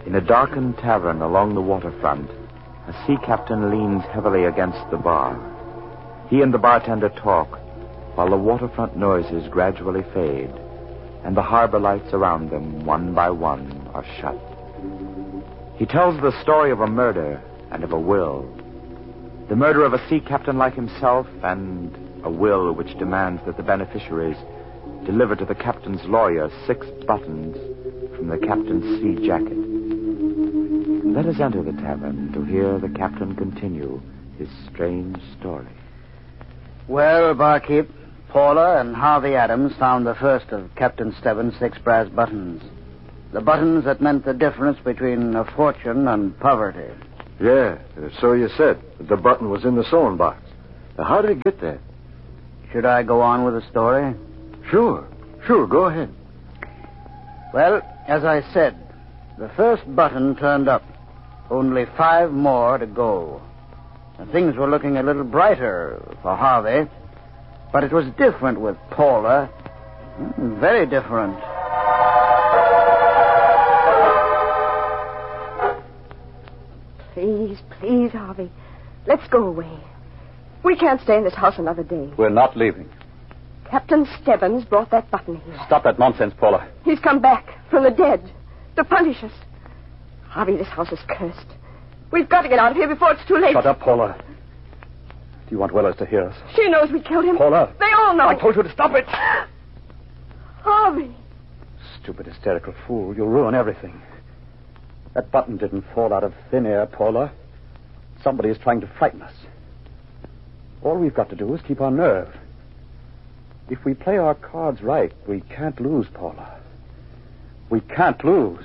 In a darkened tavern along the waterfront, a sea captain leans heavily against the bar. He and the bartender talk, while the waterfront noises gradually fade, and the harbor lights around them, one by one, are shut. He tells the story of a murder and of a will. The murder of a sea captain like himself, and a will which demands that the beneficiaries deliver to the captain's lawyer 6 buttons from the captain's sea jacket. Let us enter the tavern to hear the captain continue his strange story. Well, barkeep, Paula and Harvey Adams found the first of Captain Stebbins' 6 brass buttons. The buttons that meant the difference between a fortune and poverty. Yeah, so you said. The button was in the sewing box. Now, how did it get there? Should I go on with the story? Sure, go ahead. Well, as I said, the first button turned up. Only 5 more to go. And things were looking a little brighter for Harvey. But it was different with Paula. Very different. Please, Harvey. Let's go away. We can't stay in this house another day. We're not leaving. Captain Stebbins brought that button here. Stop that nonsense, Paula. He's come back from the dead to punish us. Harvey, this house is cursed. We've got to get out of here before it's too late. Shut up, Paula. Do you want Wellers to hear us? She knows we killed him. Paula. They all know. I told you to stop it. Harvey. Stupid, hysterical fool. You'll ruin everything. That button didn't fall out of thin air, Paula. Somebody is trying to frighten us. All we've got to do is keep our nerve. If we play our cards right, we can't lose, Paula. We can't lose.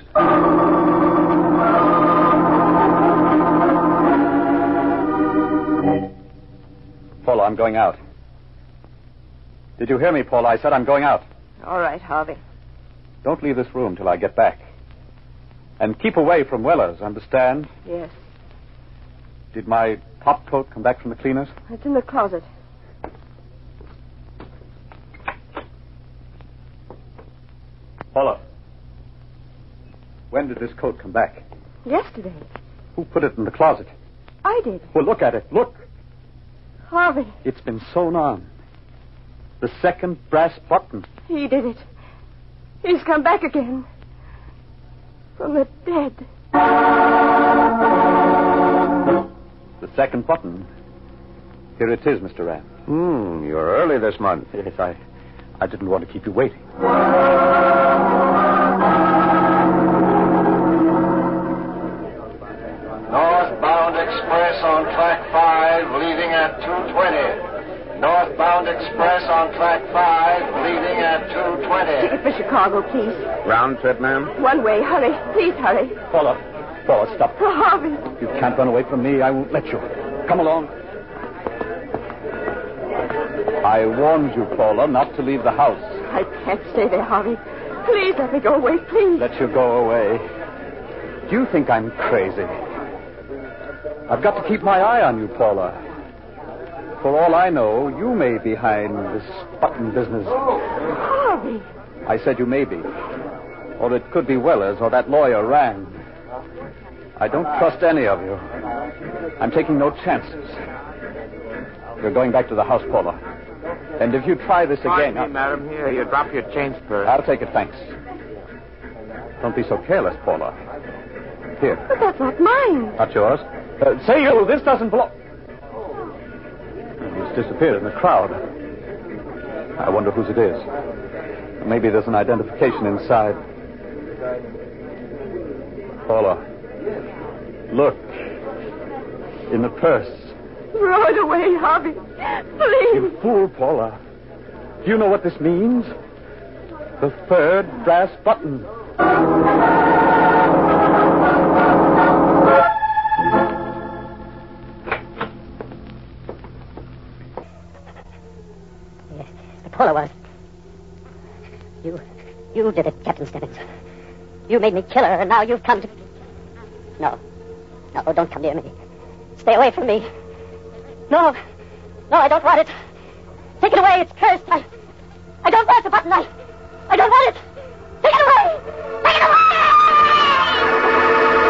Paula, I'm going out. Did you hear me, Paula? I said I'm going out. All right, Harvey. Don't leave this room till I get back. And keep away from Wellers, understand? Yes. Did my top coat come back from the cleaners? It's in the closet. Paula, when did this coat come back? Yesterday. Who put it in the closet? I did. Well, look at it. Look. Harvey. It's been sewn on. The second brass button. He did it. He's come back again. From the dead. The second button. Here it is, Mr. Rand. You're early this month. Yes, I didn't want to keep you waiting. Northbound express on track 5, leaving at 2:20. Northbound express on track 5, leaving at 2:20. Ticket for Chicago, please. Round trip, ma'am? One way. Hurry. Please hurry. Paula, stop. Oh, Harvey. You can't run away from me. I won't let you. Come along. I warned you, Paula, not to leave the house. I can't stay there, Harvey. Please let me go away, please. Let you go away. Do you think I'm crazy? I've got to keep my eye on you, Paula. For all I know, you may be behind this button business. Harvey. I said you may be. Or it could be Wellers or that lawyer, Rand. I don't trust any of you. I'm taking no chances. You're going back to the house, Paula. And if you try this again... Pardon me, madam. Here, you drop your change purse. I'll take it, thanks. Don't be so careless, Paula. Here. But that's not mine. Not yours. Say you, this doesn't belong... He's disappeared in the crowd. I wonder whose it is. Maybe there's an identification inside. Paula, look. In the purse. Throw it away, Harvey. Please. You fool, Paula. Do you know what this means? The third brass button. Paula was. You did it, Captain Stebbins. You made me kill her, and now you've come to... No, don't come near me. Stay away from me. No, I don't want it. Take it away, it's cursed. I don't want the button. I don't want it. Take it away! Take it away!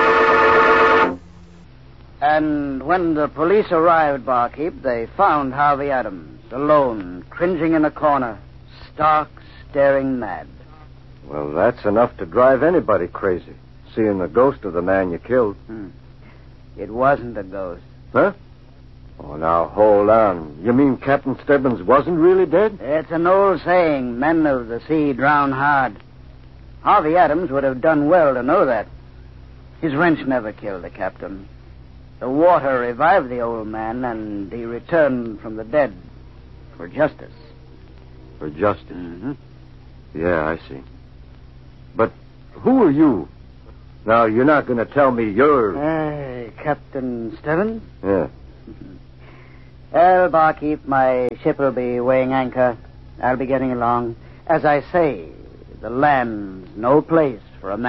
When the police arrived, barkeep, they found Harvey Adams, alone, cringing in a corner, stark, staring mad. Well, that's enough to drive anybody crazy, seeing the ghost of the man you killed. It wasn't a ghost. Huh? Oh, now, hold on. You mean Captain Stebbins wasn't really dead? It's an old saying, men of the sea drown hard. Harvey Adams would have done well to know that. His wrench never killed the captain. The water revived the old man, and he returned from the dead for justice. For justice? Mm-hmm. Yeah, I see. But who are you? Now, you're not going to tell me you're... Captain Stebbins? Yeah. Well, barkeep, my ship will be weighing anchor. I'll be getting along. As I say, the land's no place for a man